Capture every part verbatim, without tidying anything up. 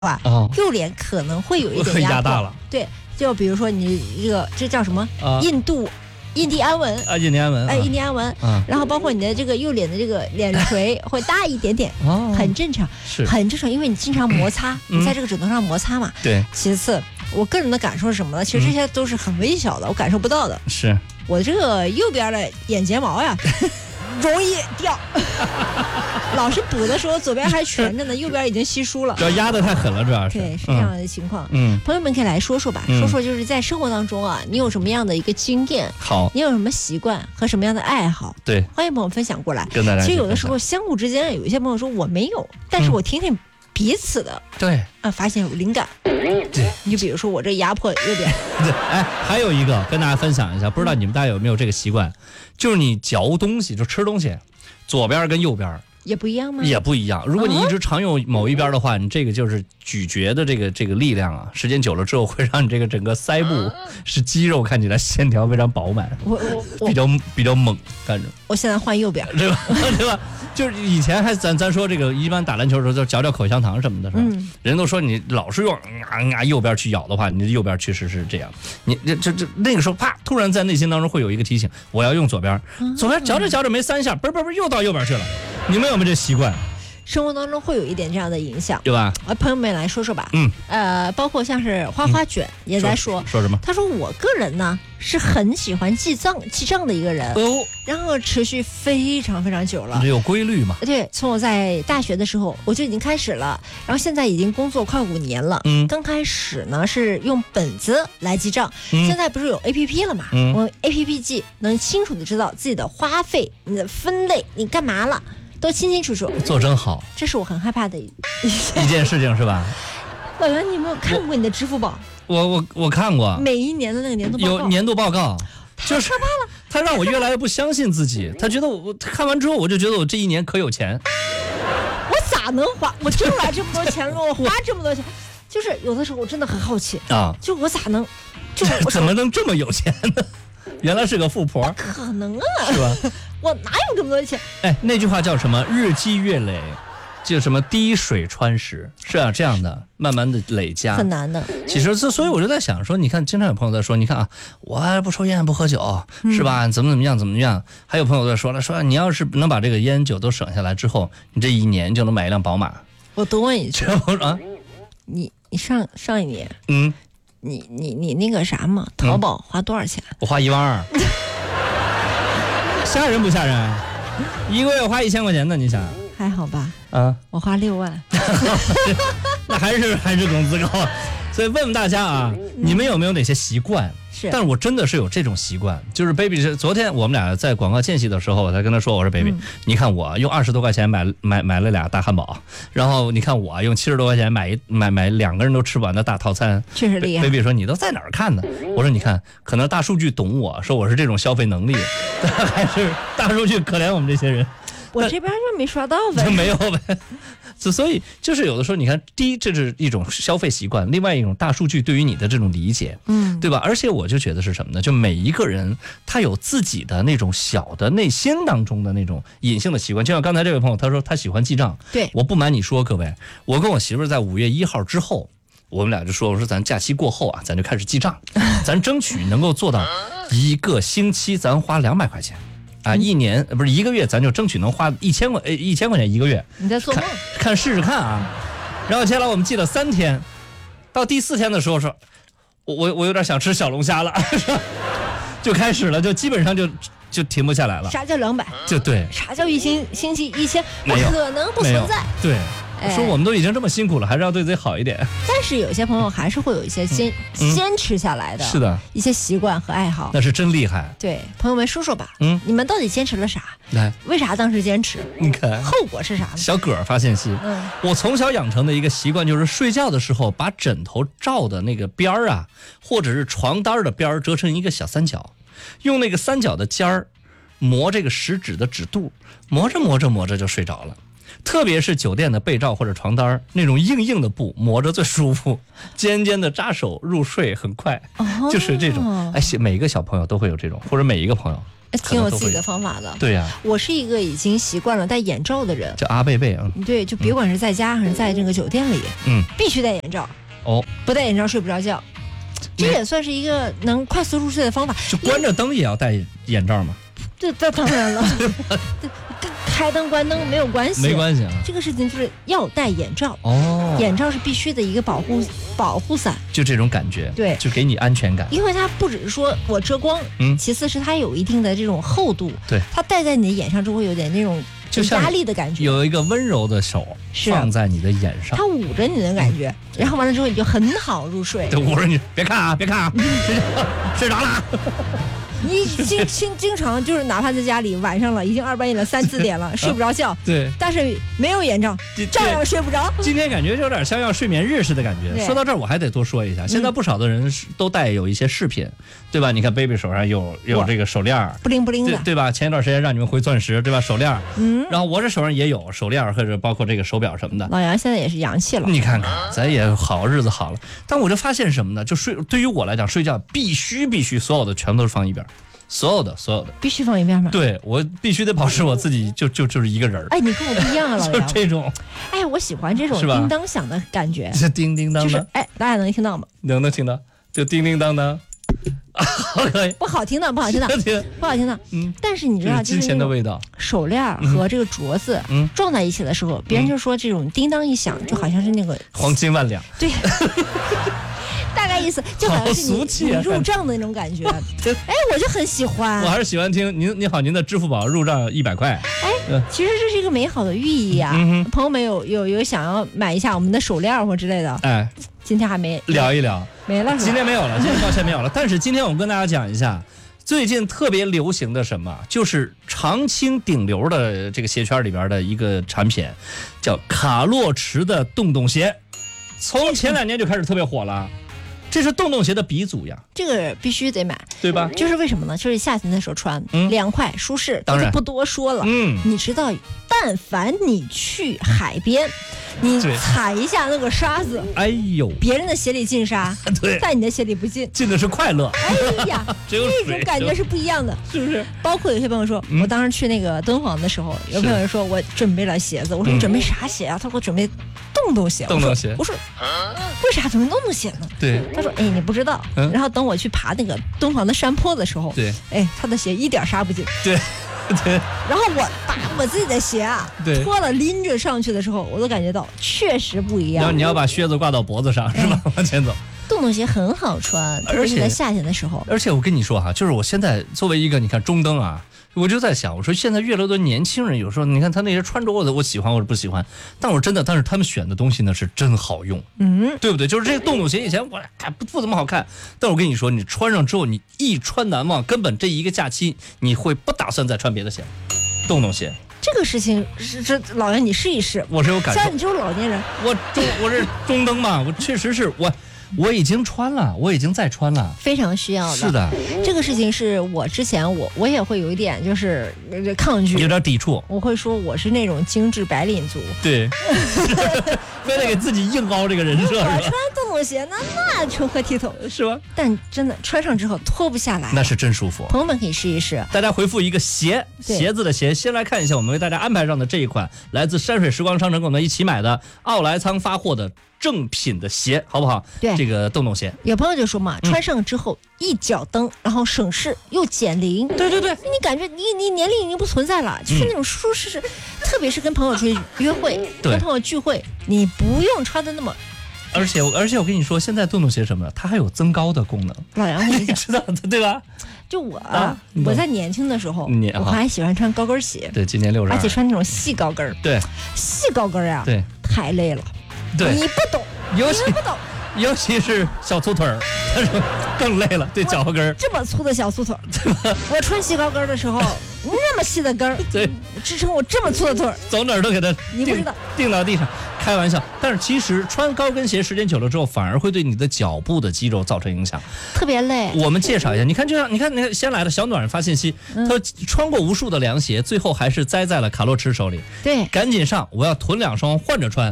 话，哦、右脸可能会有一点压大了。 对，就比如说你这个这叫什么？啊、印度。印第安文啊，印第安文， 哎，印第安文， 啊， 然后包括你的这个右脸的这个脸垂会大一点点， 哦， 很正常， 是很正常，因为你经常摩擦， 嗯、 你在这个枕头上摩擦嘛。 对。 其次，我个人的感受是什么呢？其实这些都是很微小的，嗯、我感受不到的。 是。 我这个右边的眼睫毛呀，容易掉。老是补的时候，左边还悬着呢，右边已经稀疏了。 主要压得太狠了，主要是。 对，是这样的情况。 嗯， 朋友们可以来说说吧，嗯、说说就是在生活当中啊，你有什么样的一个经验？ 好， 你有什么习惯和什么样的爱好？ 对， 欢迎朋友分享过来。 跟大家。 其实有的时候相互之间，有一些朋友说我没有，但是我听听彼此的， 嗯、对啊，发现有灵感。 对， 你就比如说我这压迫右边。 对，哎，还有一个跟大家分享一下，不知道你们大家有没有这个习惯，就是你嚼东西，就吃东西，左边跟右边。 也不一样吗？ 也不一样。如果你一直常用某一边的话，你这个就是咀嚼的这个这个力量啊，时间久了之后会让你这个整个腮部是肌肉看起来线条非常饱满， 我我比较比较猛，感觉。 我现在换右边， 对吧？对吧？就是以前还咱咱说这个，一般打篮球的时候就嚼嚼口香糖什么的，是吧？ 嗯、 人都说你老是用啊啊右边去咬的话，你的右边确实是这样。你这这这那个时候啪，突然在内心当中会有一个提醒，我要用左边，左边嚼着嚼着没三下，嘣嘣嘣又到右边去了。你们有没有这习惯？ 生活当中会有一点这样的影响， 对吧？ 呃，朋友们来说说吧。 嗯， 呃，包括像是花花卷也在说、 嗯、说, 说什么？ 他说我个人呢是很喜欢记账记账的一个人哦， 然后持续非常非常久了。 这有规律嘛？ 对，从我在大学的时候我就已经开始了，然后现在已经工作快五年了。 嗯， 刚开始呢是用本子来记账， 嗯、 现在不是有 A P P 了嘛？ 嗯， 我 A P P 记能清楚的知道自己的花费、你的分类、你干嘛了。都清清楚楚， 做真好， 这是我很害怕的一一件事情，是吧？ 老袁，你有没有看过你的支付宝？ 我我我看过， 每一年的那个年度报告， 有年度报告， 就是太可怕了。 他让我越来越不相信自己，他觉得我看完之后，我就觉得我这一年可有钱。 我咋能花？我挣来这么多钱了，我花这么多钱，就是有的时候我真的很好奇啊， 就我咋能，就我怎么能这么有钱呢？原来是个富婆， 不可能啊， 是吧？ 我哪有这么多钱？ 哎，那句话叫什么？日积月累，就什么滴水穿石，是啊，这样的，慢慢的累加， 很难的。 其实这，所以我就在想说，你看，经常有朋友在说，你看啊，我还不抽烟不喝酒，是吧？怎么怎么样，怎么样？还有朋友在说了，说你要是能把这个烟酒都省下来之后，你这一年就能买一辆宝马。 我多问一句啊， 你你上上一年， 嗯。 你你你那个啥嘛？淘宝花多少钱？ 我花一万二，吓人不吓人？一个月花一千块钱呢，你想？ 还好吧？ 啊， 我花六万， 那还是还是工资高。所以问问大家啊，你们有没有哪些习惯？ 是， 但是我真的是有这种习惯，就是 baby 是昨天我们俩在广告间隙的时候，我才跟他说，我说 baby，、嗯、你看我用二十多块钱买买买了俩大汉堡，然后你看我用七十多块钱买一买买两个人都吃不完的大套餐， 确实厉害。 baby 说你都在哪儿看呢？我说你看，可能大数据懂我，说我是这种消费能力，还是大数据可怜我们这些人。 我这边就没刷到呗， 没有呗。所以就是有的时候，你看，第一，这是一种消费习惯；，另外一种大数据对于你的这种理解， 嗯， 对吧？而且我就觉得是什么呢？就每一个人他有自己的那种小的内心当中的那种隐性的习惯。就像刚才这位朋友，他说他喜欢记账。 对， 我不瞒你说，各位，我跟我媳妇在五月一号之后，我们俩就说，我说咱假期过后啊，咱就开始记账，咱争取能够做到一个星期咱花两百块钱。啊，一年不是一个月，咱就争取能花一千块，呃，一千块钱一个月。 你在做梦？ 看，看试试看啊。然后接下来我们记了三天，到第四天的时候说，我我我有点想吃小龙虾了，就开始了，就基本上就就停不下来了。 啥叫两百？ 就对。 啥叫一星星期一千？不可能，不存在。 对。说我们都已经这么辛苦了，还是要对自己好一点。 但是有些朋友还是会有一些坚、嗯、坚持下来的， 是的， 一些习惯和爱好， 那是真厉害。 对，朋友们说说吧， 嗯， 你们到底坚持了啥？ 来， 为啥当时坚持？ 你看， 后果是啥呢？ 小葛发信息， 嗯， 我从小养成的一个习惯就是睡觉的时候把枕头罩的那个边儿啊，或者是床单的边儿折成一个小三角，用那个三角的尖儿磨这个食指的指肚，磨着磨着磨着就睡着了。特别是酒店的被罩或者床单，那种硬硬的布磨着最舒服，尖尖的扎手，入睡很快， 哦、 就是这种。哎，每个小朋友都会有这种，或者每一个朋友挺有自己的方法的。 对呀、啊， 我是一个已经习惯了戴眼罩的人， 叫阿贝贝啊。 对，就别管是在家还是在这个酒店里， 嗯， 必须戴眼罩。 哦， 不戴眼罩睡不着觉，这也算是一个能快速入睡的方法。 就关着灯也要戴眼罩吗？ 这这当然了，开灯关灯没有关系， 没关系啊。 这个事情就是要戴眼罩哦， 眼罩是必须的一个保护保护伞， 就这种感觉， 对， 就给你安全感。 因为它不只是说我遮光， 嗯， 其次是它有一定的这种厚度， 对， 它戴在你的眼上就会有点那种就像压力的感觉， 有一个温柔的手放在你的眼上， 它捂着你的感觉，然后完了之后你就很好入睡。 对，捂着你，别看啊，别看啊，睡着睡着了。 你经经经常就是哪怕在家里晚上了，已经二半夜了，三四点了，睡不着觉。 对， 但是没有眼罩，照样睡不着。 今天感觉就有点像要睡眠日式的感觉。说到这儿，我还得多说一下，现在不少的人都带有一些饰品，对吧？你看 baby 手上有有这个手链， 不灵不灵的， 对吧？前一段时间让你们回钻石，对吧？手链， 嗯， 然后我这手上也有手链，或者包括这个手表什么的。 老杨现在也是洋气了， 你看看，咱也好日子好了。但我就发现什么呢？就睡，对于我来讲，睡觉必须必须所有的全都是放一边。所有的所有的必须放一边吗？ 对，我必须得保持我自己就就就是一个人。 哎，你跟我不一样啊，老杨。 就这种。 哎，我喜欢这种叮当响的感觉。 这叮叮当当。 就是哎，大家能听到吗？ 能能听到，就叮叮当当。啊，可以。 不好听的，不好听的，不好听的。嗯。但是你知道，就是金钱的味道。 手链和这个镯子嗯撞在一起的时候，别人就说这种叮当一响，就好像是那个黄金万两。 对。大概意思就好像是你、 啊、 你入账的那种感觉，哎，我就很喜欢。 我还是喜欢听您，你好，您的支付宝入账一百块。 哎，其实这是一个美好的寓意啊。嗯、朋友们有有有想要买一下我们的手链或之类的， 哎， 今天还没聊一聊， 没了， 今天没有了，今天抱歉没有了。但是今天我们跟大家讲一下，最近特别流行的什么，就是长青顶流的这个鞋圈里边的一个产品，叫卡洛驰的洞洞鞋，从前两年就开始特别火了。这是洞洞鞋的鼻祖呀， 这个必须得买， 对吧？ 就是为什么呢？就是夏天的时候穿，嗯、凉快舒适， 当然就不多说了。 嗯， 你知道，但凡你去海边，你踩一下那个沙子， 哎呦， 别人的鞋里进沙， 对， 在你的鞋里不进， 进的是快乐。 哎呀，这种感觉是不一样的， 是不是？ 包括有些朋友说，嗯、我当时去那个敦煌的时候，有朋友说我准备了鞋子，我说你准备啥鞋啊？他说我准备洞洞鞋。 洞洞鞋， 我说为啥准备洞洞鞋呢？ 对。 他说：“哎，你不知道。嗯”然后等我去爬那个敦煌的山坡的时候， 对， 哎，他的鞋一点沙不进。 对，对。 然后我把我自己的鞋啊， 对， 脱了拎着上去的时候，我都感觉到确实不一样。 然后你要把靴子挂到脖子上，哎、是吧？往前走。 洞洞鞋很好穿，特别是在夏天的时候。 而且我跟你说哈，就是我现在作为一个你看中灯啊。我就在想，我说现在越来越多年轻人，有时候你看他那些穿着的，我喜欢或者不喜欢，但我真的，但是他们选的东西呢是真好用， 嗯， 对不对？就是这个洞洞鞋，以前我看不不怎么好看，但我跟你说，你穿上之后，你一穿难忘，根本这一个假期你会不打算再穿别的鞋，洞洞鞋。 这个事情是这老杨你试一试， 我是有感受。 像你这种老年人， 我中我是中灯嘛，我确实是我。我已经穿了，我已经在穿了， 非常需要的。 是的， 这个事情是我之前我我也会有一点就是抗拒， 有点抵触。 我会说我是那种精致白领族， 对，非得给自己硬凹这个人设。 我穿洞洞鞋那那成何体统， 是吧？ 但真的穿上之后脱不下来， 那是真舒服。 朋友们可以试一试。 大家回复一个鞋，鞋子的鞋。先来看一下我们为大家安排上的这一款，来自山水时光商城跟我们一起买的奥莱仓发货的。正品的鞋好不好？ 对， 这个洞洞鞋， 有朋友就说嘛，穿上之后一脚蹬，然后省事又减龄。 对对对， 你感觉你你年龄已经不存在了，就是那种舒适，嗯、特别是跟朋友出去约会，跟朋友聚会，你不用穿的那么。 而且而且我跟你说，现在洞洞鞋什么的，它还有增高的功能。 老杨， 你知道的对吧？ 就我，啊、我在年轻的时候，我还喜欢穿高跟鞋。 对，今年六十二， 而且穿那种细高跟。 对， 细高跟呀， 对， 太累了。 对， 你不懂， 尤其你不懂， 尤其是小粗腿儿，更累了。对，脚后跟这么粗的小粗腿儿，我穿细高跟的时候，那么细的跟儿， 对， 支撑我这么粗的腿儿， 走哪儿都给它你不知道定到地上。开玩笑，但是其实穿高跟鞋时间久了之后，反而会对你的脚部的肌肉造成影响， 特别累。 我们介绍一下，你看，就像你看，你看先来的小暖发信息，他说穿过无数的凉鞋，最后还是栽在了卡洛驰手里。 对， 赶紧上，我要囤两双换着穿。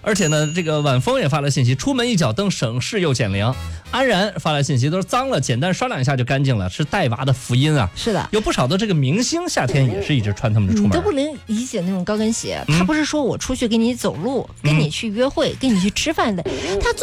而且呢，这个晚风也发了信息，出门一脚蹬，省事又减凉。安然发来信息，都是脏了，简单刷两下就干净了，是带娃的福音啊。 是的， 有不少的这个明星夏天也是一直穿他们的出门。 你都不能理解那种高跟鞋， 嗯他不是说我出去跟你走路，跟你去约会，跟你去吃饭的，他